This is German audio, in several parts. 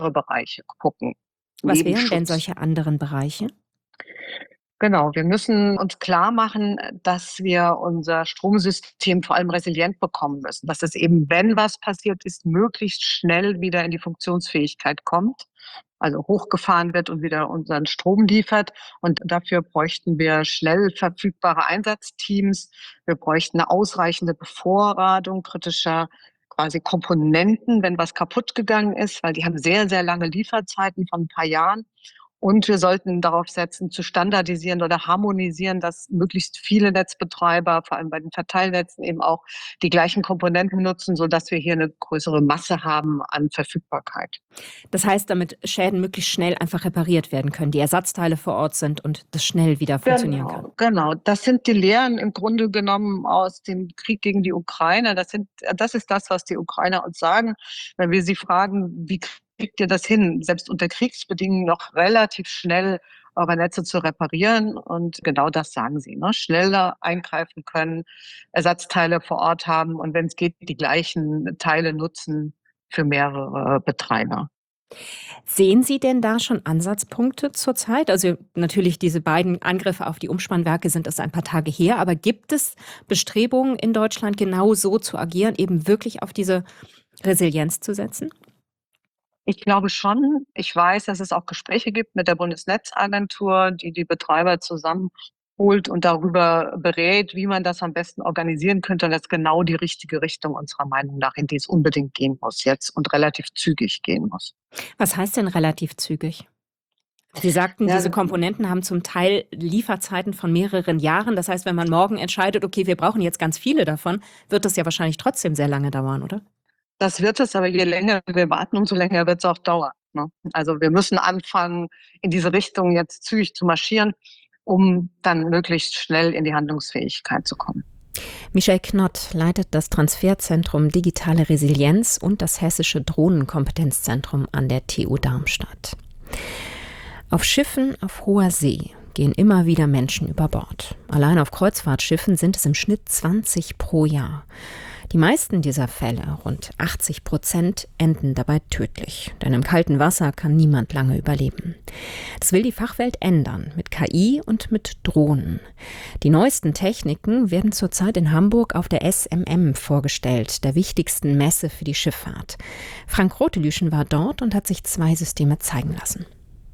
Bereiche gucken. Was Neben wären denn Schutz. solche anderen Bereiche? Genau, wir müssen uns klar machen, dass wir unser Stromsystem vor allem resilient bekommen müssen, dass es eben, wenn was passiert ist, möglichst schnell wieder in die Funktionsfähigkeit kommt, also hochgefahren wird und wieder unseren Strom liefert. Und dafür bräuchten wir schnell verfügbare Einsatzteams. Wir bräuchten eine ausreichende Bevorratung kritischer quasi Komponenten, wenn was kaputt gegangen ist, weil die haben sehr, sehr lange Lieferzeiten von ein paar Jahren. Und wir sollten darauf setzen, zu standardisieren oder harmonisieren, dass möglichst viele Netzbetreiber, vor allem bei den Verteilnetzen, eben auch die gleichen Komponenten nutzen, sodass wir hier eine größere Masse haben an Verfügbarkeit. Das heißt, damit Schäden möglichst schnell einfach repariert werden können, die Ersatzteile vor Ort sind und das schnell wieder funktionieren kann. Genau. Das sind die Lehren im Grunde genommen aus dem Krieg gegen die Ukraine. Das ist das, was die Ukrainer uns sagen, wenn wir sie fragen, wie kriegt ihr das hin, selbst unter Kriegsbedingungen noch relativ schnell eure Netze zu reparieren? Und genau das sagen sie, ne? Schneller eingreifen können, Ersatzteile vor Ort haben und wenn es geht, die gleichen Teile nutzen für mehrere Betreiber. Sehen Sie denn da schon Ansatzpunkte zurzeit? Also natürlich diese beiden Angriffe auf die Umspannwerke sind erst ein paar Tage her, aber gibt es Bestrebungen in Deutschland genau so zu agieren, eben wirklich auf diese Resilienz zu setzen? Ich glaube schon. Ich weiß, dass es auch Gespräche gibt mit der Bundesnetzagentur, die die Betreiber zusammenholt und darüber berät, wie man das am besten organisieren könnte. Und das ist genau die richtige Richtung unserer Meinung nach, in die es unbedingt gehen muss jetzt und relativ zügig gehen muss. Was heißt denn relativ zügig? Sie sagten, Ja, diese Komponenten haben zum Teil Lieferzeiten von mehreren Jahren. Das heißt, wenn man morgen entscheidet, okay, wir brauchen jetzt ganz viele davon, wird das ja wahrscheinlich trotzdem sehr lange dauern, oder? das wird es, aber je länger wir warten, umso länger wird es auch dauern, ne? Also wir müssen anfangen, in diese Richtung jetzt zügig zu marschieren, um dann möglichst schnell in die Handlungsfähigkeit zu kommen. Michelle Knott leitet das Transferzentrum Digitale Resilienz und das Hessische Drohnenkompetenzzentrum an der TU Darmstadt. Auf Schiffen auf hoher See gehen immer wieder Menschen über Bord. Allein auf Kreuzfahrtschiffen sind es im Schnitt 20 pro Jahr. Die meisten dieser Fälle, rund 80%, enden dabei tödlich. Denn im kalten Wasser kann niemand lange überleben. Das will die Fachwelt ändern, mit KI und mit Drohnen. Die neuesten Techniken werden zurzeit in Hamburg auf der SMM vorgestellt, der wichtigsten Messe für die Schifffahrt. Frank Rotelüschen war dort und hat sich 2 Systeme zeigen lassen.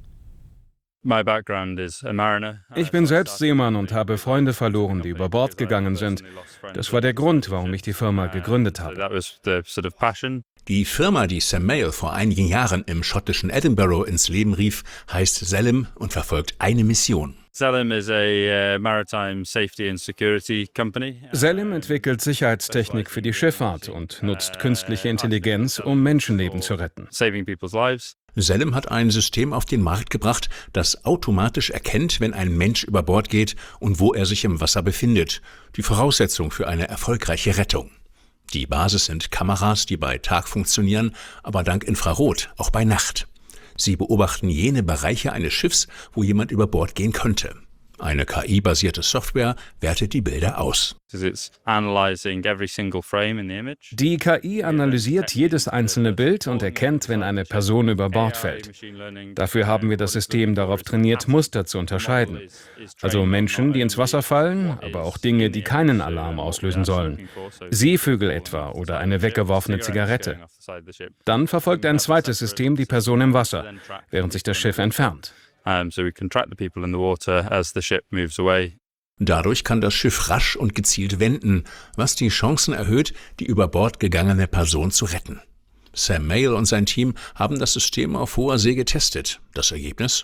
Ich bin selbst Seemann und habe Freunde verloren, die über Bord gegangen sind. Das war der Grund, warum ich die Firma gegründet habe. Die Firma, die Sam Mail vor einigen Jahren im schottischen Edinburgh ins Leben rief, heißt Selim und verfolgt eine Mission. Selim entwickelt Sicherheitstechnik für die Schifffahrt und nutzt künstliche Intelligenz, um Menschenleben zu retten. Selim hat ein System auf den Markt gebracht, das automatisch erkennt, wenn ein Mensch über Bord geht und wo er sich im Wasser befindet. Die Voraussetzung für eine erfolgreiche Rettung. Die Basis sind Kameras, die bei Tag funktionieren, aber dank Infrarot auch bei Nacht. Sie beobachten jene Bereiche eines Schiffs, wo jemand über Bord gehen könnte. Eine KI-basierte Software wertet die Bilder aus. Die KI analysiert jedes einzelne Bild und erkennt, wenn eine Person über Bord fällt. Dafür haben wir das System darauf trainiert, Muster zu unterscheiden. Also Menschen, die ins Wasser fallen, aber auch Dinge, die keinen Alarm auslösen sollen. Seevögel etwa oder eine weggeworfene Zigarette. Dann verfolgt ein zweites System die Person im Wasser, während sich das Schiff entfernt. Dadurch kann das Schiff rasch und gezielt wenden, was die Chancen erhöht, die über Bord gegangene Person zu retten. Sam Mail und sein Team haben das System auf hoher See getestet. Das Ergebnis?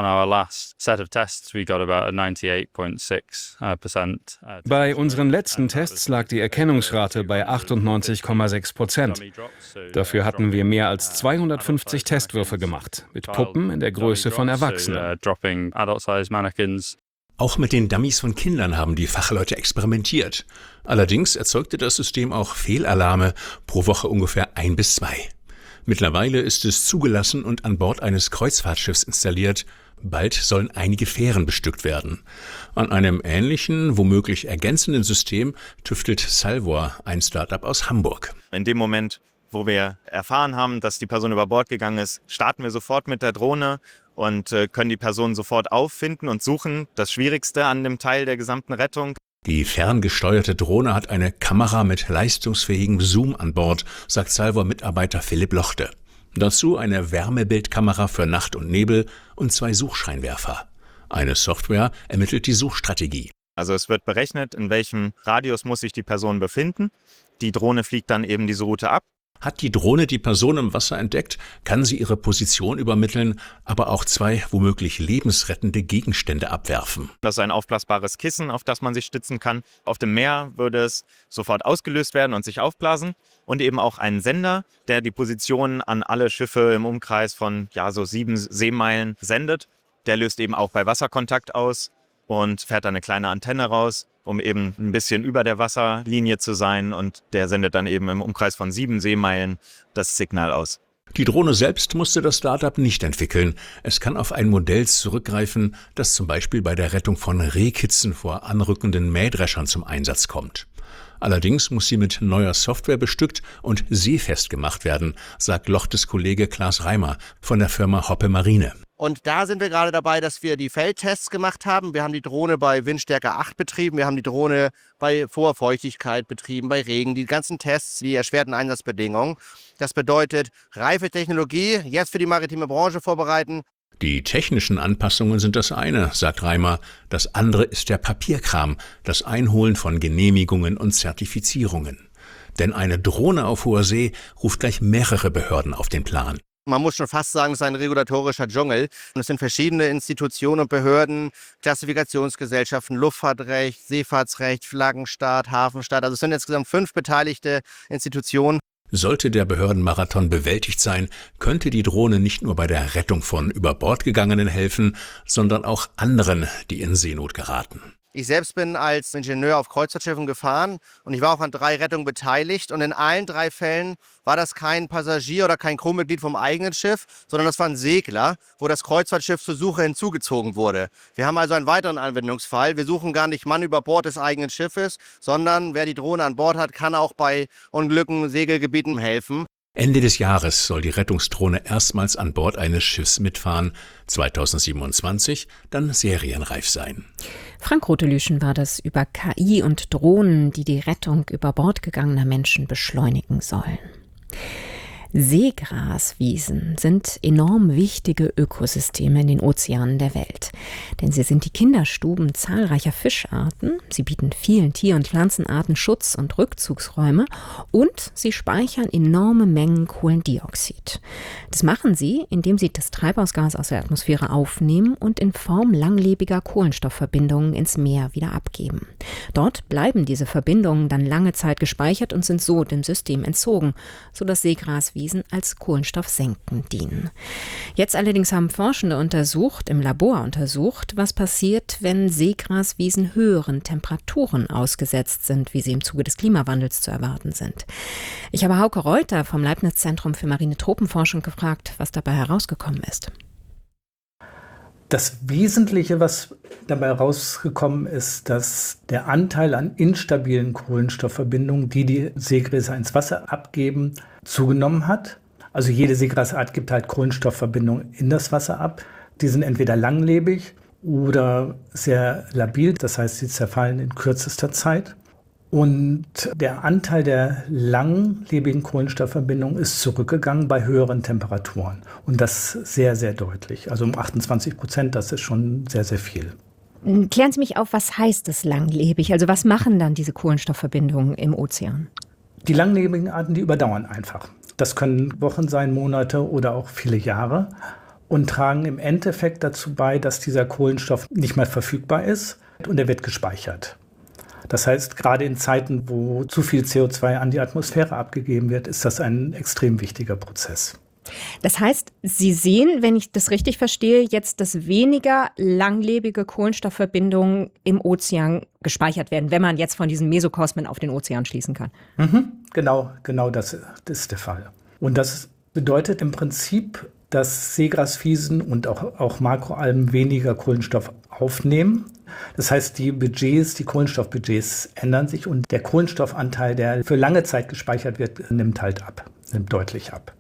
Bei unseren letzten Tests lag die Erkennungsrate bei 98,6%. Dafür hatten wir mehr als 250 Testwürfe gemacht, mit Puppen in der Größe von Erwachsenen. Auch mit den Dummies von Kindern haben die Fachleute experimentiert. Allerdings erzeugte das System auch Fehlalarme, pro Woche ungefähr 1 bis 2. Mittlerweile ist es zugelassen und an Bord eines Kreuzfahrtschiffs installiert. Bald sollen einige Fähren bestückt werden. An einem ähnlichen, womöglich ergänzenden System tüftelt Salvor, ein Start-up aus Hamburg. In dem Moment, wo wir erfahren haben, dass die Person über Bord gegangen ist, starten wir sofort mit der Drohne und können die Person sofort auffinden und suchen. Das Schwierigste an dem Teil der gesamten Rettung. Die ferngesteuerte Drohne hat eine Kamera mit leistungsfähigem Zoom an Bord, sagt Salvor-Mitarbeiter Philipp Lochte. Dazu eine Wärmebildkamera für Nacht und Nebel und 2 Suchscheinwerfer. Eine Software ermittelt die Suchstrategie. Also es wird berechnet, in welchem Radius muss sich die Person befinden. Die Drohne fliegt dann eben diese Route ab. Hat die Drohne die Person im Wasser entdeckt, kann sie ihre Position übermitteln, aber auch 2 womöglich lebensrettende Gegenstände abwerfen. Das ist ein aufblasbares Kissen, auf das man sich stützen kann. Auf dem Meer würde es sofort ausgelöst werden und sich aufblasen. Und eben auch einen Sender, der die Position an alle Schiffe im Umkreis von so 7 Seemeilen sendet. Der löst eben auch bei Wasserkontakt aus und fährt dann eine kleine Antenne raus, um eben ein bisschen über der Wasserlinie zu sein. Und der sendet dann eben im Umkreis von 7 Seemeilen das Signal aus. Die Drohne selbst musste das Startup nicht entwickeln. Es kann auf ein Modell zurückgreifen, das zum Beispiel bei der Rettung von Rehkitzen vor anrückenden Mähdreschern zum Einsatz kommt. Allerdings muss sie mit neuer Software bestückt und seefest gemacht werden, sagt Lochtes Kollege Klaas Reimer von der Firma Hoppe Marine. Und da sind wir gerade dabei, dass wir die Feldtests gemacht haben. Wir haben die Drohne bei Windstärke 8 betrieben, wir haben die Drohne bei Vorfeuchtigkeit betrieben, bei Regen, die ganzen Tests, die erschwerten Einsatzbedingungen. Das bedeutet, reife Technologie, jetzt für die maritime Branche vorbereiten. Die technischen Anpassungen sind das eine, sagt Reimer. Das andere ist der Papierkram, das Einholen von Genehmigungen und Zertifizierungen. Denn eine Drohne auf hoher See ruft gleich mehrere Behörden auf den Plan. Man muss schon fast sagen, es ist ein regulatorischer Dschungel. Und es sind verschiedene Institutionen und Behörden, Klassifikationsgesellschaften, Luftfahrtrecht, Seefahrtsrecht, Flaggenstaat, Hafenstaat. Also es sind insgesamt 5 beteiligte Institutionen. Sollte der Behördenmarathon bewältigt sein, könnte die Drohne nicht nur bei der Rettung von über Bord gegangenen helfen, sondern auch anderen, die in Seenot geraten. Ich selbst bin als Ingenieur auf Kreuzfahrtschiffen gefahren und ich war auch an 3 Rettungen beteiligt. Und in allen 3 Fällen war das kein Passagier oder kein Crewmitglied vom eigenen Schiff, sondern das war ein Segler, wo das Kreuzfahrtschiff zur Suche hinzugezogen wurde. Wir haben also einen weiteren Anwendungsfall. Wir suchen gar nicht Mann über Bord des eigenen Schiffes, sondern wer die Drohne an Bord hat, kann auch bei Unglücken, Segelgebieten helfen. Ende des Jahres soll die Rettungsdrohne erstmals an Bord eines Schiffs mitfahren, 2027 dann serienreif sein. Frank Rotelüschen war das über KI und Drohnen, die die Rettung über Bord gegangener Menschen beschleunigen sollen. Seegraswiesen sind enorm wichtige Ökosysteme in den Ozeanen der Welt. Denn sie sind die Kinderstuben zahlreicher Fischarten, sie bieten vielen Tier- und Pflanzenarten Schutz- und Rückzugsräume und sie speichern enorme Mengen Kohlendioxid. Das machen sie, indem sie das Treibhausgas aus der Atmosphäre aufnehmen und in Form langlebiger Kohlenstoffverbindungen ins Meer wieder abgeben. Dort bleiben diese Verbindungen dann lange Zeit gespeichert und sind so dem System entzogen, sodass Seegraswiesen als Kohlenstoffsenken dienen. Jetzt allerdings haben Forschende im Labor untersucht, was passiert, wenn Seegraswiesen höheren Temperaturen ausgesetzt sind, wie sie im Zuge des Klimawandels zu erwarten sind. Ich habe Hauke Reuter vom Leibniz-Zentrum für marine Tropenforschung gefragt, was dabei herausgekommen ist. Das Wesentliche, was dabei herausgekommen ist, dass der Anteil an instabilen Kohlenstoffverbindungen, die Seegräser ins Wasser abgeben, zugenommen hat. Also jede Seegrasart gibt halt Kohlenstoffverbindungen in das Wasser ab. Die sind entweder langlebig oder sehr labil, das heißt, sie zerfallen in kürzester Zeit. Und der Anteil der langlebigen Kohlenstoffverbindungen ist zurückgegangen bei höheren Temperaturen. Und das sehr, sehr deutlich. Also um 28%, das ist schon sehr, sehr viel. Klären Sie mich auf, was heißt es langlebig? Also was machen dann diese Kohlenstoffverbindungen im Ozean? Die langlebigen Arten, die überdauern einfach. Das können Wochen sein, Monate oder auch viele Jahre und tragen im Endeffekt dazu bei, dass dieser Kohlenstoff nicht mehr verfügbar ist und er wird gespeichert. Das heißt, gerade in Zeiten, wo zu viel CO2 an die Atmosphäre abgegeben wird, ist das ein extrem wichtiger Prozess. Das heißt, Sie sehen, wenn ich das richtig verstehe, jetzt, dass weniger langlebige Kohlenstoffverbindungen im Ozean gespeichert werden, wenn man jetzt von diesen Mesokosmen auf den Ozean schließen kann. Genau das ist der Fall. Und das bedeutet im Prinzip, dass Seegraswiesen und auch Makroalgen weniger Kohlenstoff aufnehmen. Das heißt, die Kohlenstoffbudgets ändern sich und der Kohlenstoffanteil, der für lange Zeit gespeichert wird, nimmt deutlich ab.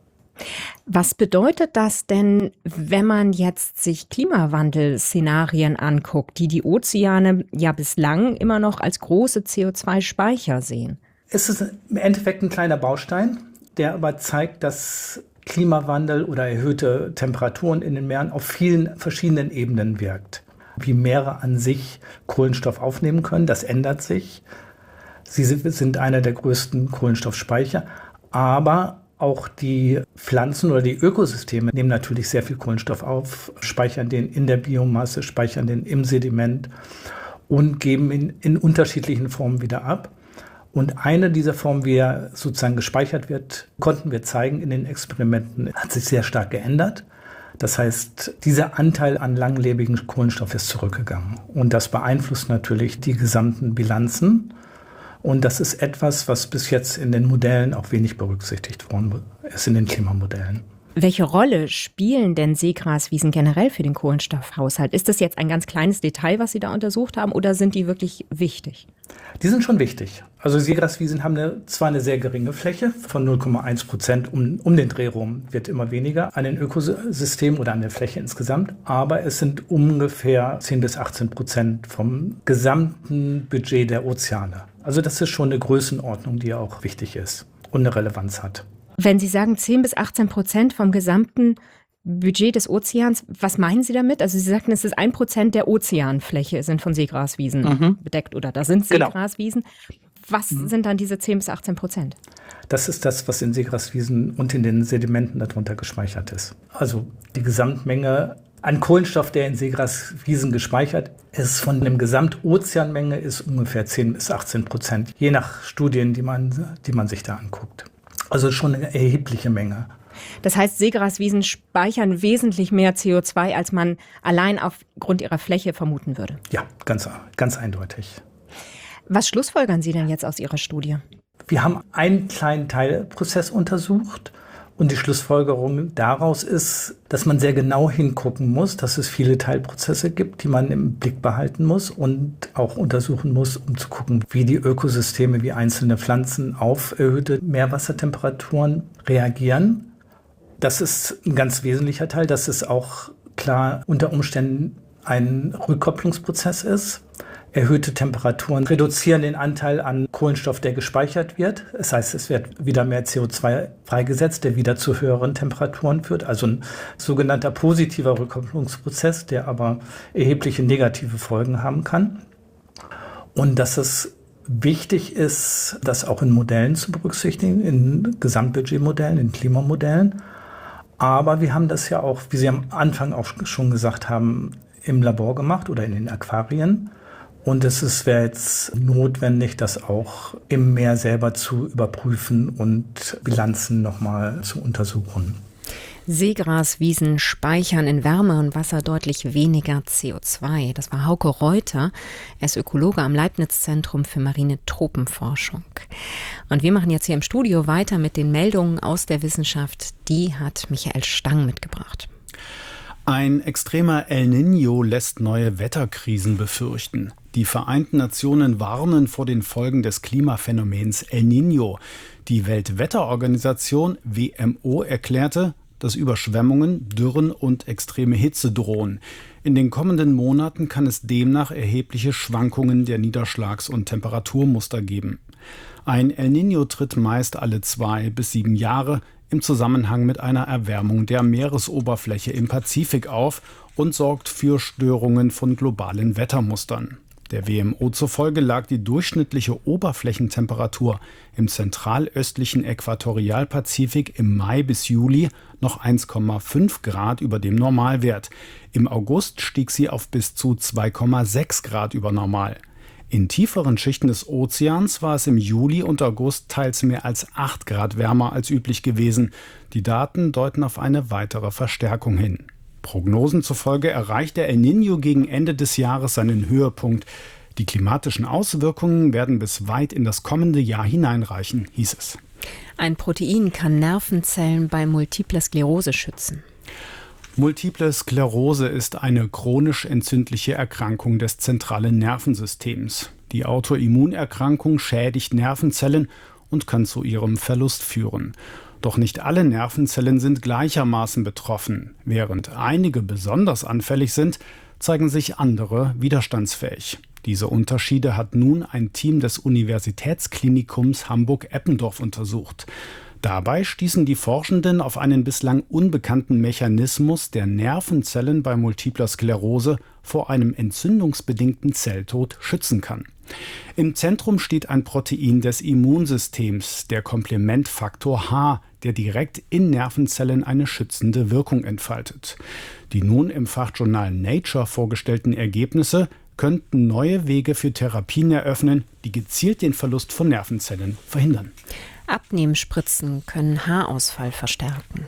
Was bedeutet das denn, wenn man jetzt sich Klimawandelszenarien anguckt, die Ozeane ja bislang immer noch als große CO2-Speicher sehen? Es ist im Endeffekt ein kleiner Baustein, der aber zeigt, dass Klimawandel oder erhöhte Temperaturen in den Meeren auf vielen verschiedenen Ebenen wirkt. Wie Meere an sich Kohlenstoff aufnehmen können, das ändert sich. Sie sind einer der größten Kohlenstoffspeicher, aber auch die Pflanzen oder die Ökosysteme nehmen natürlich sehr viel Kohlenstoff auf, speichern den in der Biomasse, speichern den im Sediment und geben ihn in unterschiedlichen Formen wieder ab. Und eine dieser Formen, wie er sozusagen gespeichert wird, konnten wir zeigen in den Experimenten, hat sich sehr stark geändert. Das heißt, dieser Anteil an langlebigen Kohlenstoff ist zurückgegangen. Und das beeinflusst natürlich die gesamten Bilanzen. Und das ist etwas, was bis jetzt in den Modellen auch wenig berücksichtigt worden ist, in den Klimamodellen. Welche Rolle spielen denn Seegraswiesen generell für den Kohlenstoffhaushalt? Ist das jetzt ein ganz kleines Detail, was Sie da untersucht haben, oder sind die wirklich wichtig? Die sind schon wichtig. Also Seegraswiesen haben zwar eine sehr geringe Fläche von 0,1%, um den Dreh rum wird immer weniger an den Ökosystemen oder an der Fläche insgesamt, aber es sind ungefähr 10-18% vom gesamten Budget der Ozeane. Also das ist schon eine Größenordnung, die auch wichtig ist und eine Relevanz hat. Wenn Sie sagen 10-18% vom gesamten Budget des Ozeans, was meinen Sie damit? Also Sie sagten, es ist 1% der Ozeanfläche sind von Seegraswiesen bedeckt oder da sind Seegraswiesen. Was sind dann diese 10-18%? Das ist das, was in Seegraswiesen und in den Sedimenten darunter gespeichert ist. Also die Gesamtmenge an Kohlenstoff, der in Seegraswiesen gespeichert ist, von der Gesamtozeanmenge ist ungefähr 10-18%, je nach Studien, die man sich da anguckt. Also schon eine erhebliche Menge. Das heißt, Seegraswiesen speichern wesentlich mehr CO2, als man allein aufgrund ihrer Fläche vermuten würde. Ja, ganz eindeutig. Was schlussfolgern Sie denn jetzt aus Ihrer Studie? Wir haben einen kleinen Teilprozess untersucht und die Schlussfolgerung daraus ist, dass man sehr genau hingucken muss, dass es viele Teilprozesse gibt, die man im Blick behalten muss und auch untersuchen muss, um zu gucken, wie die Ökosysteme, wie einzelne Pflanzen auf erhöhte Meerwassertemperaturen reagieren. Das ist ein ganz wesentlicher Teil, dass es auch klar unter Umständen ein Rückkopplungsprozess ist. Erhöhte Temperaturen reduzieren den Anteil an Kohlenstoff, der gespeichert wird. Das heißt, es wird wieder mehr CO2 freigesetzt, der wieder zu höheren Temperaturen führt. Also ein sogenannter positiver Rückkopplungsprozess, der aber erhebliche negative Folgen haben kann. Und dass es wichtig ist, das auch in Modellen zu berücksichtigen, in Gesamtbudgetmodellen, in Klimamodellen. Aber wir haben das ja auch, wie Sie am Anfang auch schon gesagt haben, im Labor gemacht oder in den Aquarien. Und es wäre jetzt notwendig, das auch im Meer selber zu überprüfen und Bilanzen nochmal zu untersuchen. Seegraswiesen speichern in Wärme und Wasser deutlich weniger CO2. Das war Hauke Reuter. Er ist Ökologe am Leibniz-Zentrum für marine Tropenforschung. Und wir machen jetzt hier im Studio weiter mit den Meldungen aus der Wissenschaft. Die hat Michael Stang mitgebracht. Ein extremer El Niño lässt neue Wetterkrisen befürchten. Die Vereinten Nationen warnen vor den Folgen des Klimaphänomens El Niño. Die Weltwetterorganisation WMO erklärte, dass Überschwemmungen, Dürren und extreme Hitze drohen. In den kommenden Monaten kann es demnach erhebliche Schwankungen der Niederschlags- und Temperaturmuster geben. Ein El Niño tritt meist alle 2 bis 7 Jahre im Zusammenhang mit einer Erwärmung der Meeresoberfläche im Pazifik auf und sorgt für Störungen von globalen Wettermustern. Der WMO zufolge lag die durchschnittliche Oberflächentemperatur im zentralöstlichen Äquatorialpazifik im Mai bis Juli noch 1,5 Grad über dem Normalwert. Im August stieg sie auf bis zu 2,6 Grad über Normal. In tieferen Schichten des Ozeans war es im Juli und August teils mehr als 8 Grad wärmer als üblich gewesen. Die Daten deuten auf eine weitere Verstärkung hin. Prognosen zufolge erreicht der El Niño gegen Ende des Jahres seinen Höhepunkt. Die klimatischen Auswirkungen werden bis weit in das kommende Jahr hineinreichen, hieß es. Ein Protein kann Nervenzellen bei Multipler Sklerose schützen. Multiple Sklerose ist eine chronisch entzündliche Erkrankung des zentralen Nervensystems. Die Autoimmunerkrankung schädigt Nervenzellen und kann zu ihrem Verlust führen. Doch nicht alle Nervenzellen sind gleichermaßen betroffen. Während einige besonders anfällig sind, zeigen sich andere widerstandsfähig. Diese Unterschiede hat nun ein Team des Universitätsklinikums Hamburg-Eppendorf untersucht. Dabei stießen die Forschenden auf einen bislang unbekannten Mechanismus, der Nervenzellen bei multipler Sklerose vor einem entzündungsbedingten Zelltod schützen kann. Im Zentrum steht ein Protein des Immunsystems, der Komplementfaktor H, der direkt in Nervenzellen eine schützende Wirkung entfaltet. Die nun im Fachjournal Nature vorgestellten Ergebnisse könnten neue Wege für Therapien eröffnen, die gezielt den Verlust von Nervenzellen verhindern. Abnehmspritzen können Haarausfall verstärken.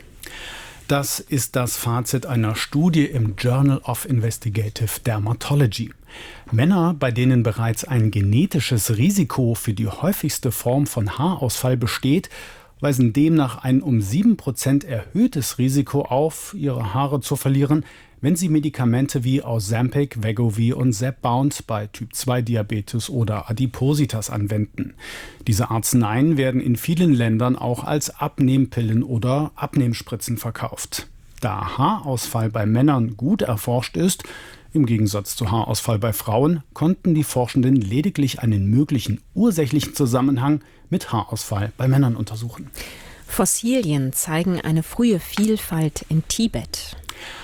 Das ist das Fazit einer Studie im Journal of Investigative Dermatology. Männer, bei denen bereits ein genetisches Risiko für die häufigste Form von Haarausfall besteht, weisen demnach ein um 7% erhöhtes Risiko auf, ihre Haare zu verlieren, wenn sie Medikamente wie Ozempic, Wegovy und Zepbound bei Typ-2-Diabetes oder Adipositas anwenden. Diese Arzneien werden in vielen Ländern auch als Abnehmpillen oder Abnehmspritzen verkauft. Da Haarausfall bei Männern gut erforscht ist, im Gegensatz zu Haarausfall bei Frauen, konnten die Forschenden lediglich einen möglichen ursächlichen Zusammenhang mit Haarausfall bei Männern untersuchen. Fossilien zeigen eine frühe Vielfalt in Tibet.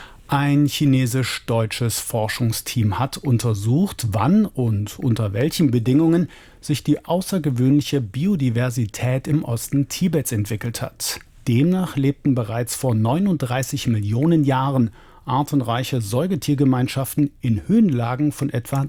Ein chinesisch-deutsches Forschungsteam hat untersucht, wann und unter welchen Bedingungen sich die außergewöhnliche Biodiversität im Osten Tibets entwickelt hat. Demnach lebten bereits vor 39 Millionen Jahren artenreiche Säugetiergemeinschaften in Höhenlagen von etwa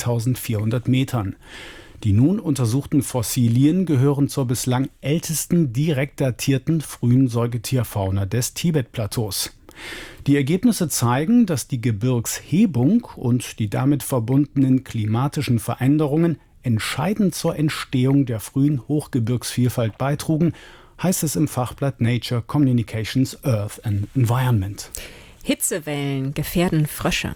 3400 Metern. Die nun untersuchten Fossilien gehören zur bislang ältesten direkt datierten frühen Säugetierfauna des Tibet-Plateaus. Die Ergebnisse zeigen, dass die Gebirgshebung und die damit verbundenen klimatischen Veränderungen entscheidend zur Entstehung der frühen Hochgebirgsvielfalt beitrugen, heißt es im Fachblatt Nature Communications Earth and Environment. Hitzewellen gefährden Frösche.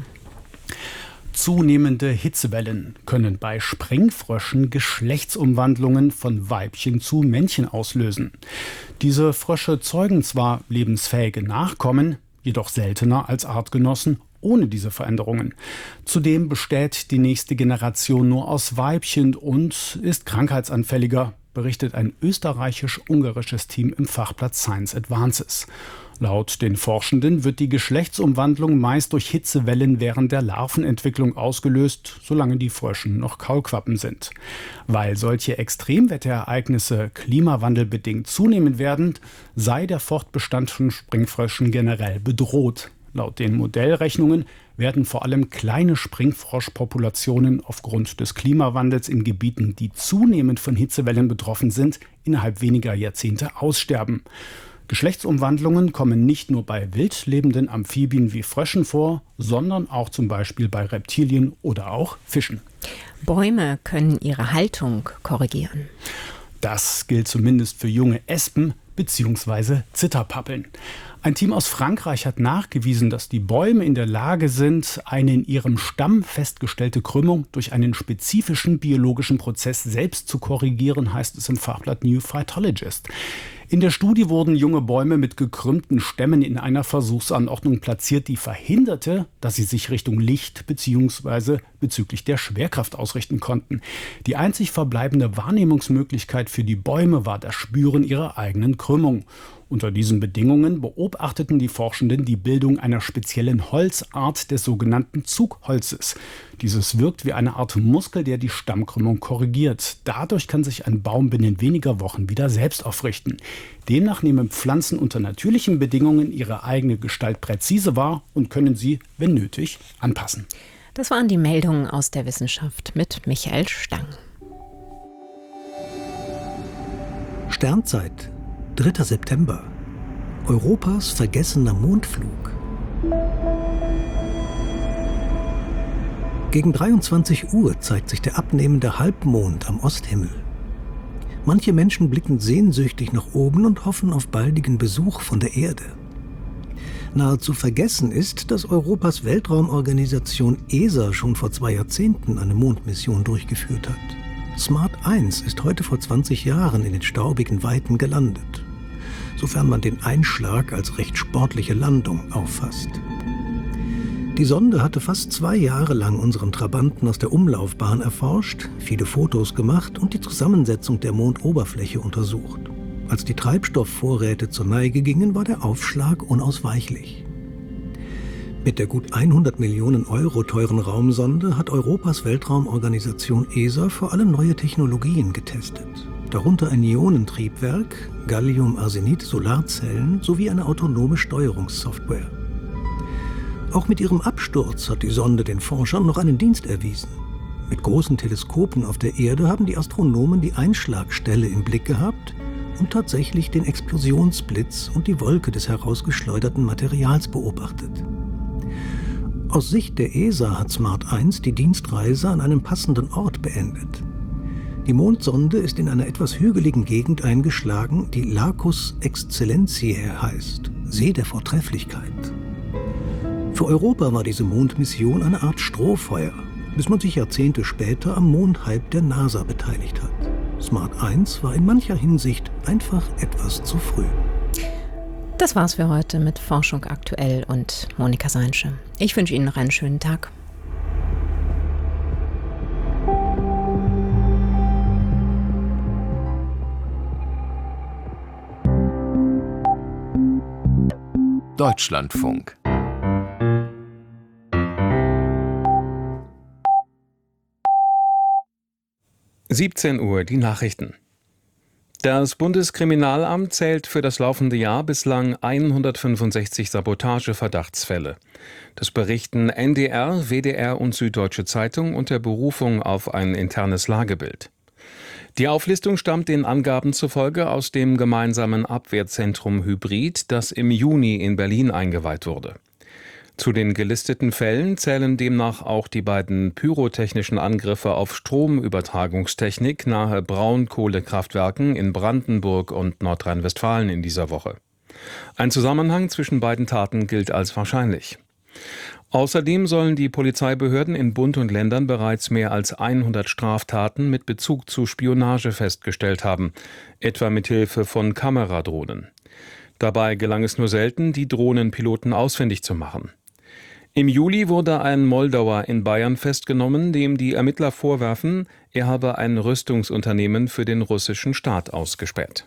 Zunehmende Hitzewellen können bei Springfröschen Geschlechtsumwandlungen von Weibchen zu Männchen auslösen. Diese Frösche zeugen zwar lebensfähige Nachkommen, jedoch seltener als Artgenossen ohne diese Veränderungen. Zudem besteht die nächste Generation nur aus Weibchen und ist krankheitsanfälliger, berichtet ein österreichisch-ungarisches Team im Fachblatt Science Advances. Laut den Forschenden wird die Geschlechtsumwandlung meist durch Hitzewellen während der Larvenentwicklung ausgelöst, solange die Fröschen noch Kaulquappen sind. Weil solche Extremwetterereignisse klimawandelbedingt zunehmen werden, sei der Fortbestand von Springfröschen generell bedroht. Laut den Modellrechnungen werden vor allem kleine Springfroschpopulationen aufgrund des Klimawandels in Gebieten, die zunehmend von Hitzewellen betroffen sind, innerhalb weniger Jahrzehnte aussterben. Geschlechtsumwandlungen kommen nicht nur bei wild lebenden Amphibien wie Fröschen vor, sondern auch zum Beispiel bei Reptilien oder auch Fischen. Bäume können ihre Haltung korrigieren. Das gilt zumindest für junge Espen bzw. Zitterpappeln. Ein Team aus Frankreich hat nachgewiesen, dass die Bäume in der Lage sind, eine in ihrem Stamm festgestellte Krümmung durch einen spezifischen biologischen Prozess selbst zu korrigieren, heißt es im Fachblatt New Phytologist. In der Studie wurden junge Bäume mit gekrümmten Stämmen in einer Versuchsanordnung platziert, die verhinderte, dass sie sich Richtung Licht bzw. bezüglich der Schwerkraft ausrichten konnten. Die einzig verbleibende Wahrnehmungsmöglichkeit für die Bäume war das Spüren ihrer eigenen Krümmung. Unter diesen Bedingungen beobachteten die Forschenden die Bildung einer speziellen Holzart des sogenannten Zugholzes. Dieses wirkt wie eine Art Muskel, der die Stammkrümmung korrigiert. Dadurch kann sich ein Baum binnen weniger Wochen wieder selbst aufrichten. Demnach nehmen Pflanzen unter natürlichen Bedingungen ihre eigene Gestalt präzise wahr und können sie, wenn nötig, anpassen. Das waren die Meldungen aus der Wissenschaft mit Michael Stang. Sternzeit 3. September. Europas vergessener Mondflug. Gegen 23 Uhr zeigt sich der abnehmende Halbmond am Osthimmel. Manche Menschen blicken sehnsüchtig nach oben und hoffen auf baldigen Besuch von der Erde. Nahezu vergessen ist, dass Europas Weltraumorganisation ESA schon vor 2 Jahrzehnten eine Mondmission durchgeführt hat. Smart 1 ist heute vor 20 Jahren in den staubigen Weiten gelandet, sofern man den Einschlag als recht sportliche Landung auffasst. Die Sonde hatte fast 2 Jahre lang unseren Trabanten aus der Umlaufbahn erforscht, viele Fotos gemacht und die Zusammensetzung der Mondoberfläche untersucht. Als die Treibstoffvorräte zur Neige gingen, war der Aufschlag unausweichlich. Mit der gut 100 Millionen Euro teuren Raumsonde hat Europas Weltraumorganisation ESA vor allem neue Technologien getestet. Darunter ein Ionentriebwerk, Galliumarsenid-Solarzellen sowie eine autonome Steuerungssoftware. Auch mit ihrem Absturz hat die Sonde den Forschern noch einen Dienst erwiesen. Mit großen Teleskopen auf der Erde haben die Astronomen die Einschlagstelle im Blick gehabt und tatsächlich den Explosionsblitz und die Wolke des herausgeschleuderten Materials beobachtet. Aus Sicht der ESA hat Smart 1 die Dienstreise an einem passenden Ort beendet. Die Mondsonde ist in einer etwas hügeligen Gegend eingeschlagen, die Lacus Excellentiae heißt, See der Vortrefflichkeit. Für Europa war diese Mondmission eine Art Strohfeuer, bis man sich Jahrzehnte später am Mondhype der NASA beteiligt hat. Smart 1 war in mancher Hinsicht einfach etwas zu früh. Das war's für heute mit Forschung aktuell und Monika Seinsche. Ich wünsche Ihnen noch einen schönen Tag. Deutschlandfunk. Uhr, die Nachrichten. Das Bundeskriminalamt zählt für das laufende Jahr bislang 165 Sabotageverdachtsfälle. Das berichten NDR, WDR und Süddeutsche Zeitung unter Berufung auf ein internes Lagebild. Die Auflistung stammt den Angaben zufolge aus dem gemeinsamen Abwehrzentrum Hybrid, das im Juni in Berlin eingeweiht wurde. Zu den gelisteten Fällen zählen demnach auch die beiden pyrotechnischen Angriffe auf Stromübertragungstechnik nahe Braunkohlekraftwerken in Brandenburg und Nordrhein-Westfalen in dieser Woche. Ein Zusammenhang zwischen beiden Taten gilt als wahrscheinlich. Außerdem sollen die Polizeibehörden in Bund und Ländern bereits mehr als 100 Straftaten mit Bezug zu Spionage festgestellt haben, etwa mit Hilfe von Kameradrohnen. Dabei gelang es nur selten, die Drohnenpiloten ausfindig zu machen. Im Juli wurde ein Moldauer in Bayern festgenommen, dem die Ermittler vorwerfen, er habe ein Rüstungsunternehmen für den russischen Staat ausgespäht.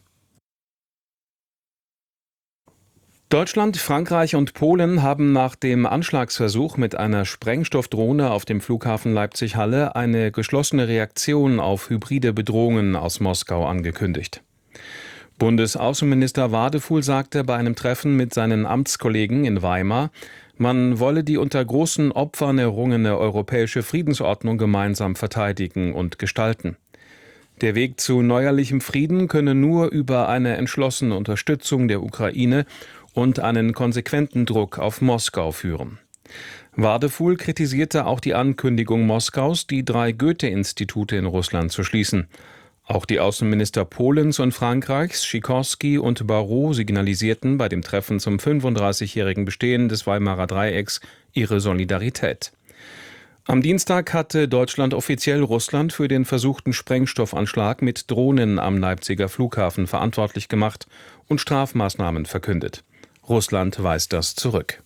Deutschland, Frankreich und Polen haben nach dem Anschlagsversuch mit einer Sprengstoffdrohne auf dem Flughafen Leipzig-Halle eine geschlossene Reaktion auf hybride Bedrohungen aus Moskau angekündigt. Bundesaußenminister Wadefuhl sagte bei einem Treffen mit seinen Amtskollegen in Weimar, man wolle die unter großen Opfern errungene europäische Friedensordnung gemeinsam verteidigen und gestalten. Der Weg zu neuerlichem Frieden könne nur über eine entschlossene Unterstützung der Ukraine und einen konsequenten Druck auf Moskau führen. Wadefuhl kritisierte auch die Ankündigung Moskaus, die 3 Goethe-Institute in Russland zu schließen. Auch die Außenminister Polens und Frankreichs, Sikorski und Barrot, signalisierten bei dem Treffen zum 35-jährigen Bestehen des Weimarer Dreiecks ihre Solidarität. Am Dienstag hatte Deutschland offiziell Russland für den versuchten Sprengstoffanschlag mit Drohnen am Leipziger Flughafen verantwortlich gemacht und Strafmaßnahmen verkündet. Russland weist das zurück.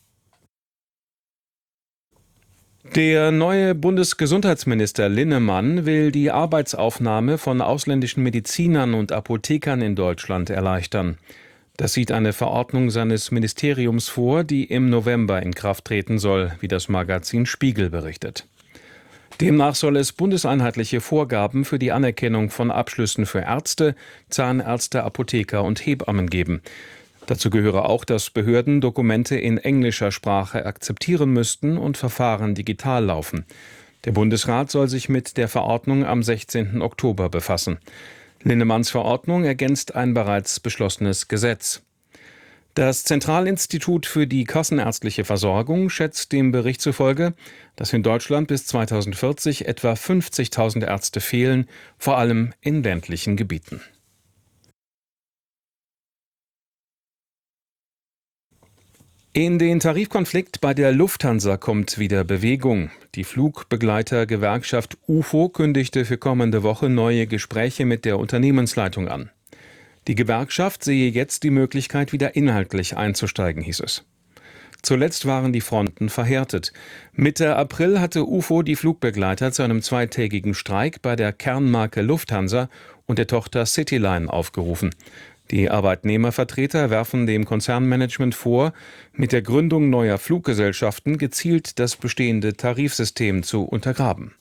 Der neue Bundesgesundheitsminister Linnemann will die Arbeitsaufnahme von ausländischen Medizinern und Apothekern in Deutschland erleichtern. Das sieht eine Verordnung seines Ministeriums vor, die im November in Kraft treten soll, wie das Magazin Spiegel berichtet. Demnach soll es bundeseinheitliche Vorgaben für die Anerkennung von Abschlüssen für Ärzte, Zahnärzte, Apotheker und Hebammen geben. Dazu gehöre auch, dass Behörden Dokumente in englischer Sprache akzeptieren müssten und Verfahren digital laufen. Der Bundesrat soll sich mit der Verordnung am 16. Oktober befassen. Linnemanns Verordnung ergänzt ein bereits beschlossenes Gesetz. Das Zentralinstitut für die kassenärztliche Versorgung schätzt dem Bericht zufolge, dass in Deutschland bis 2040 etwa 50.000 Ärzte fehlen, vor allem in ländlichen Gebieten. In den Tarifkonflikt bei der Lufthansa kommt wieder Bewegung. Die Flugbegleitergewerkschaft UFO kündigte für kommende Woche neue Gespräche mit der Unternehmensleitung an. Die Gewerkschaft sehe jetzt die Möglichkeit, wieder inhaltlich einzusteigen, hieß es. Zuletzt waren die Fronten verhärtet. Mitte April hatte UFO die Flugbegleiter zu einem zweitägigen Streik bei der Kernmarke Lufthansa und der Tochter Cityline aufgerufen. Die Arbeitnehmervertreter werfen dem Konzernmanagement vor, mit der Gründung neuer Fluggesellschaften gezielt das bestehende Tarifsystem zu untergraben.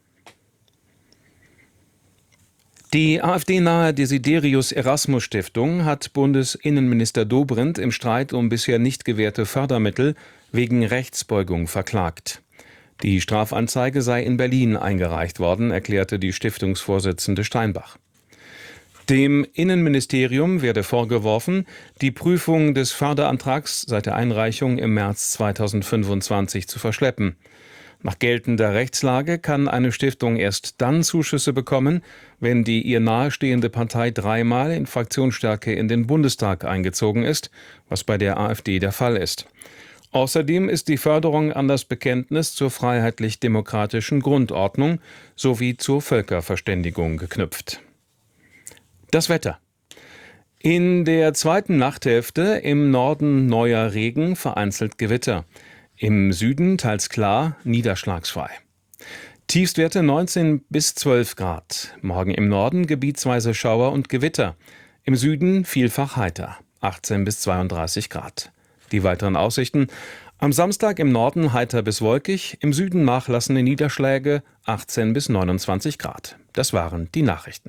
Die AfD-nahe Desiderius-Erasmus-Stiftung hat Bundesinnenminister Dobrindt im Streit um bisher nicht gewährte Fördermittel wegen Rechtsbeugung verklagt. Die Strafanzeige sei in Berlin eingereicht worden, erklärte die Stiftungsvorsitzende Steinbach. Dem Innenministerium werde vorgeworfen, die Prüfung des Förderantrags seit der Einreichung im März 2025 zu verschleppen. Nach geltender Rechtslage kann eine Stiftung erst dann Zuschüsse bekommen, wenn die ihr nahestehende Partei dreimal in Fraktionsstärke in den Bundestag eingezogen ist, was bei der AfD der Fall ist. Außerdem ist die Förderung an das Bekenntnis zur freiheitlich-demokratischen Grundordnung sowie zur Völkerverständigung geknüpft. Das Wetter. In der zweiten Nachthälfte im Norden neuer Regen, vereinzelt Gewitter. Im Süden teils klar, niederschlagsfrei. Tiefstwerte 19 bis 12 Grad. Morgen im Norden gebietsweise Schauer und Gewitter. Im Süden vielfach heiter, 18 bis 32 Grad. Die weiteren Aussichten. Am Samstag im Norden heiter bis wolkig, im Süden nachlassende Niederschläge, 18 bis 29 Grad. Das waren die Nachrichten.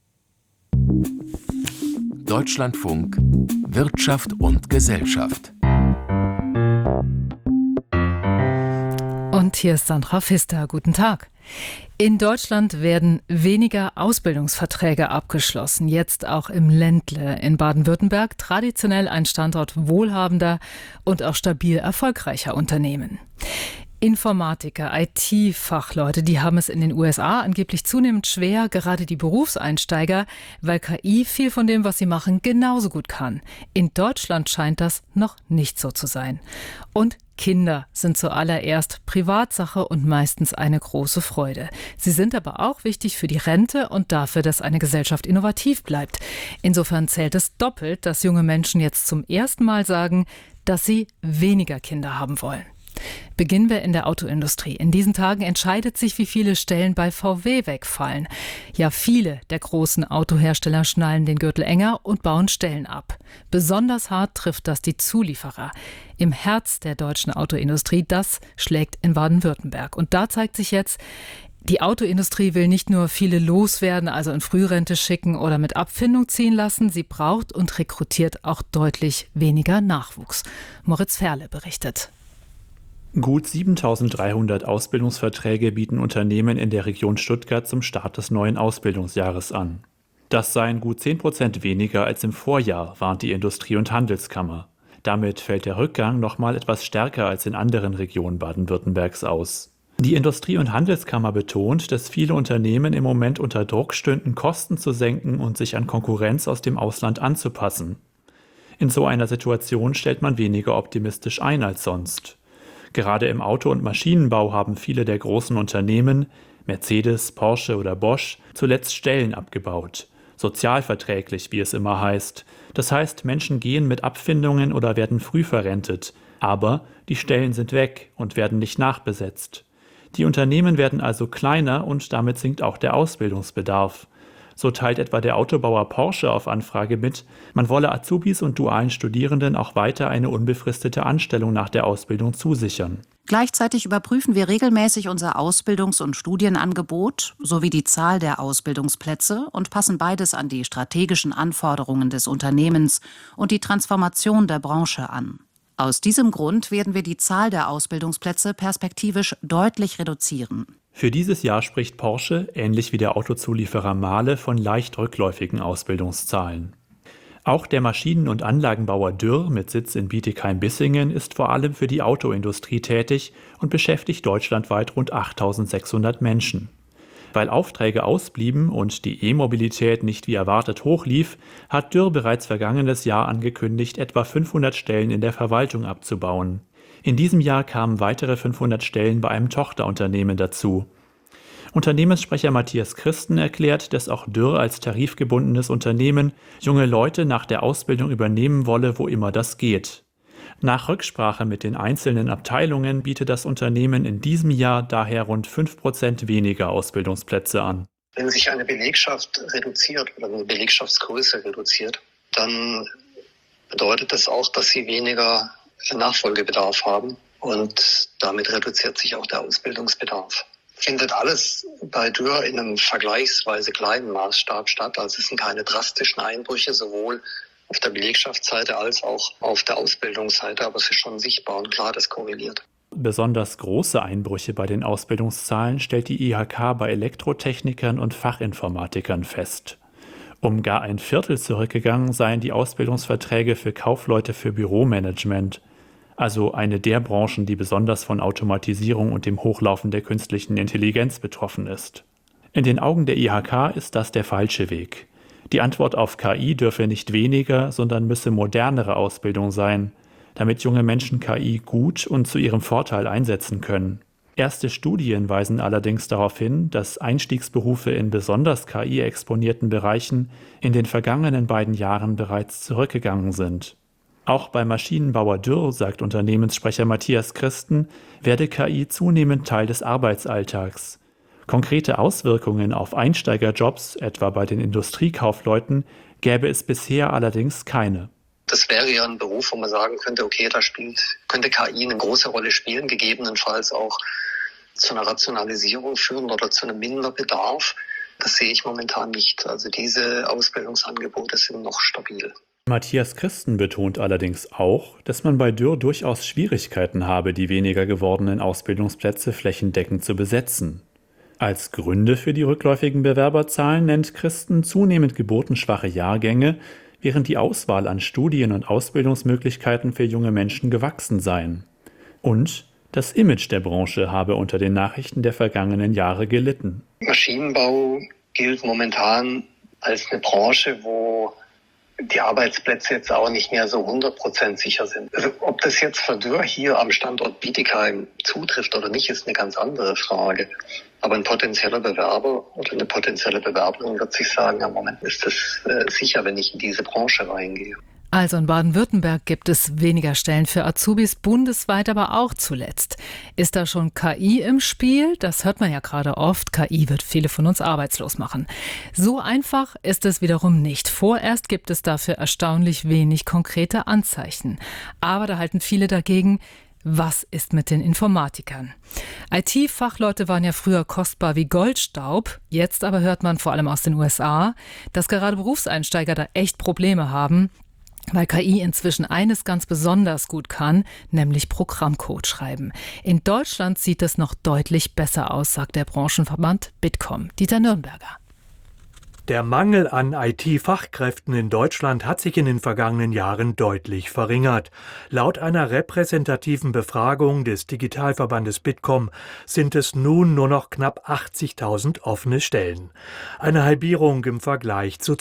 Deutschlandfunk Wirtschaft und Gesellschaft. Und hier ist Sandra Pfister. Guten Tag. In Deutschland werden weniger Ausbildungsverträge abgeschlossen, jetzt auch im Ländle. In Baden-Württemberg traditionell ein Standort wohlhabender und auch stabil erfolgreicher Unternehmen. Informatiker, IT-Fachleute, die haben es in den USA angeblich zunehmend schwer, gerade die Berufseinsteiger, weil KI viel von dem, was sie machen, genauso gut kann. In Deutschland scheint das noch nicht so zu sein. Und Kinder sind zuallererst Privatsache und meistens eine große Freude. Sie sind aber auch wichtig für die Rente und dafür, dass eine Gesellschaft innovativ bleibt. Insofern zählt es doppelt, dass junge Menschen jetzt zum ersten Mal sagen, dass sie weniger Kinder haben wollen. Beginnen wir in der Autoindustrie. In diesen Tagen entscheidet sich, wie viele Stellen bei VW wegfallen. Ja, viele der großen Autohersteller schnallen den Gürtel enger und bauen Stellen ab. Besonders hart trifft das die Zulieferer. Im Herz der deutschen Autoindustrie, das schlägt in Baden-Württemberg. Und da zeigt sich jetzt, die Autoindustrie will nicht nur viele loswerden, also in Frührente schicken oder mit Abfindung ziehen lassen. Sie braucht und rekrutiert auch deutlich weniger Nachwuchs. Moritz Ferle berichtet. Gut 7.300 Ausbildungsverträge bieten Unternehmen in der Region Stuttgart zum Start des neuen Ausbildungsjahres an. Das seien gut 10% weniger als im Vorjahr, warnt die Industrie- und Handelskammer. Damit fällt der Rückgang noch mal etwas stärker als in anderen Regionen Baden-Württembergs aus. Die Industrie- und Handelskammer betont, dass viele Unternehmen im Moment unter Druck stünden, Kosten zu senken und sich an Konkurrenz aus dem Ausland anzupassen. In so einer Situation stellt man weniger optimistisch ein als sonst. Gerade im Auto- und Maschinenbau haben viele der großen Unternehmen, Mercedes, Porsche oder Bosch, zuletzt Stellen abgebaut. Sozialverträglich, wie es immer heißt. Das heißt, Menschen gehen mit Abfindungen oder werden früh verrentet. Aber die Stellen sind weg und werden nicht nachbesetzt. Die Unternehmen werden also kleiner und damit sinkt auch der Ausbildungsbedarf. So teilt etwa der Autobauer Porsche auf Anfrage mit, man wolle Azubis und dualen Studierenden auch weiter eine unbefristete Anstellung nach der Ausbildung zusichern. Gleichzeitig überprüfen wir regelmäßig unser Ausbildungs- und Studienangebot sowie die Zahl der Ausbildungsplätze und passen beides an die strategischen Anforderungen des Unternehmens und die Transformation der Branche an. Aus diesem Grund werden wir die Zahl der Ausbildungsplätze perspektivisch deutlich reduzieren. Für dieses Jahr spricht Porsche, ähnlich wie der Autozulieferer Mahle, von leicht rückläufigen Ausbildungszahlen. Auch der Maschinen- und Anlagenbauer Dürr mit Sitz in Bietigheim-Bissingen ist vor allem für die Autoindustrie tätig und beschäftigt deutschlandweit rund 8.600 Menschen. Weil Aufträge ausblieben und die E-Mobilität nicht wie erwartet hochlief, hat Dürr bereits vergangenes Jahr angekündigt, etwa 500 Stellen in der Verwaltung abzubauen. In diesem Jahr kamen weitere 500 Stellen bei einem Tochterunternehmen dazu. Unternehmenssprecher Matthias Christen erklärt, dass auch Dürr als tarifgebundenes Unternehmen junge Leute nach der Ausbildung übernehmen wolle, wo immer das geht. Nach Rücksprache mit den einzelnen Abteilungen bietet das Unternehmen in diesem Jahr daher rund 5% weniger Ausbildungsplätze an. Wenn sich eine Belegschaft reduziert oder eine Belegschaftsgröße reduziert, dann bedeutet das auch, dass sie weniger Nachfolgebedarf haben und damit reduziert sich auch der Ausbildungsbedarf. Findet alles bei Dürr in einem vergleichsweise kleinen Maßstab statt, also es sind keine drastischen Einbrüche, sowohl auf der Belegschaftsseite als auch auf der Ausbildungsseite, aber es ist schon sichtbar und klar, das korreliert. Besonders große Einbrüche bei den Ausbildungszahlen stellt die IHK bei Elektrotechnikern und Fachinformatikern fest. Um gar ein Viertel zurückgegangen seien die Ausbildungsverträge für Kaufleute für Büromanagement, also eine der Branchen, die besonders von Automatisierung und dem Hochlaufen der künstlichen Intelligenz betroffen ist. In den Augen der IHK ist das der falsche Weg. Die Antwort auf KI dürfe nicht weniger, sondern müsse modernere Ausbildung sein, damit junge Menschen KI gut und zu ihrem Vorteil einsetzen können. Erste Studien weisen allerdings darauf hin, dass Einstiegsberufe in besonders KI-exponierten Bereichen in den vergangenen beiden Jahren bereits zurückgegangen sind. Auch beim Maschinenbauer Dürr, sagt Unternehmenssprecher Matthias Christen, werde KI zunehmend Teil des Arbeitsalltags. Konkrete Auswirkungen auf Einsteigerjobs, etwa bei den Industriekaufleuten, gäbe es bisher allerdings keine. Das wäre ja ein Beruf, wo man sagen könnte, okay, da könnte KI eine große Rolle spielen, gegebenenfalls auch zu einer Rationalisierung führen oder zu einem Minderbedarf. Das sehe ich momentan nicht. Also diese Ausbildungsangebote sind noch stabil. Matthias Christen betont allerdings auch, dass man bei Dürr durchaus Schwierigkeiten habe, die weniger gewordenen Ausbildungsplätze flächendeckend zu besetzen. Als Gründe für die rückläufigen Bewerberzahlen nennt Christen zunehmend geburtenschwache Jahrgänge, während die Auswahl an Studien- und Ausbildungsmöglichkeiten für junge Menschen gewachsen seien. Und das Image der Branche habe unter den Nachrichten der vergangenen Jahre gelitten. Maschinenbau gilt momentan als eine Branche, wo die Arbeitsplätze jetzt auch nicht mehr so 100% sicher sind. Also ob das jetzt für Dürr hier am Standort Bietigheim zutrifft oder nicht, ist eine ganz andere Frage. Aber ein potenzieller Bewerber oder eine potenzielle Bewerberin wird sich sagen, im Moment ist das sicher, wenn ich in diese Branche reingehe. Also in Baden-Württemberg gibt es weniger Stellen für Azubis, bundesweit aber auch zuletzt. Ist da schon KI im Spiel? Das hört man ja gerade oft. KI wird viele von uns arbeitslos machen. So einfach ist es wiederum nicht. Vorerst gibt es dafür erstaunlich wenig konkrete Anzeichen. Aber da halten viele dagegen. Was ist mit den Informatikern? IT-Fachleute waren ja früher kostbar wie Goldstaub. Jetzt aber hört man vor allem aus den USA, dass gerade Berufseinsteiger da echt Probleme haben, weil KI inzwischen eines ganz besonders gut kann, nämlich Programmcode schreiben. In Deutschland sieht es noch deutlich besser aus, sagt der Branchenverband Bitkom. Dieter Nürnberger. Der Mangel an IT-Fachkräften in Deutschland hat sich in den vergangenen Jahren deutlich verringert. Laut einer repräsentativen Befragung des Digitalverbandes Bitkom sind es nun nur noch knapp 80.000 offene Stellen. Eine Halbierung im Vergleich zu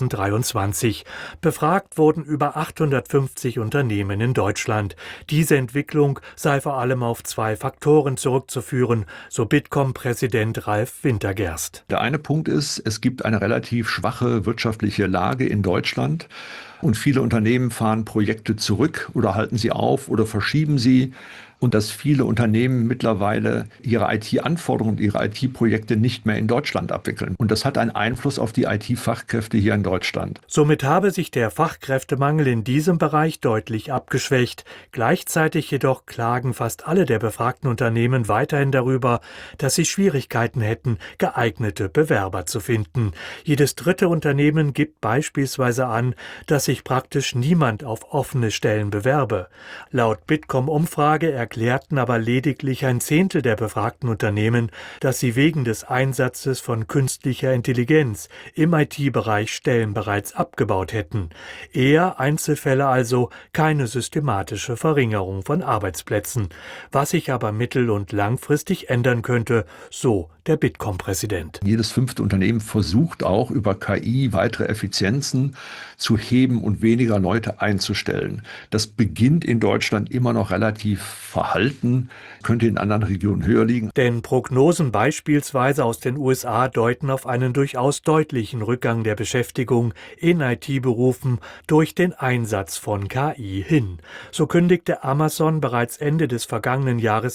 2023. Befragt wurden über 850 Unternehmen in Deutschland. Diese Entwicklung sei vor allem auf 2 Faktoren zurückzuführen, so Bitkom-Präsident Ralf Wintergerst. Der eine Punkt ist, es gibt eine relativ schwache wirtschaftliche Lage in Deutschland und viele Unternehmen fahren Projekte zurück oder halten sie auf oder verschieben sie. Und dass viele Unternehmen mittlerweile ihre IT-Anforderungen und ihre IT-Projekte nicht mehr in Deutschland abwickeln. Und das hat einen Einfluss auf die IT-Fachkräfte hier in Deutschland. Somit habe sich der Fachkräftemangel in diesem Bereich deutlich abgeschwächt. Gleichzeitig jedoch klagen fast alle der befragten Unternehmen weiterhin darüber, dass sie Schwierigkeiten hätten, geeignete Bewerber zu finden. Jedes dritte Unternehmen gibt beispielsweise an, dass sich praktisch niemand auf offene Stellen bewerbe. Laut Bitkom-Umfrage erklärten aber lediglich 1/10 der befragten Unternehmen, dass sie wegen des Einsatzes von künstlicher Intelligenz im IT-Bereich Stellen bereits abgebaut hätten. Eher Einzelfälle also, keine systematische Verringerung von Arbeitsplätzen. Was sich aber mittel- und langfristig ändern könnte, so der Bitkom-Präsident. Jedes 5. Unternehmen versucht auch über KI weitere Effizienzen zu heben und weniger Leute einzustellen. Das beginnt in Deutschland immer noch relativ verhalten, könnte in anderen Regionen höher liegen. Denn Prognosen beispielsweise aus den USA deuten auf einen durchaus deutlichen Rückgang der Beschäftigung in IT-Berufen durch den Einsatz von KI hin. So kündigte Amazon bereits Ende des vergangenen Jahres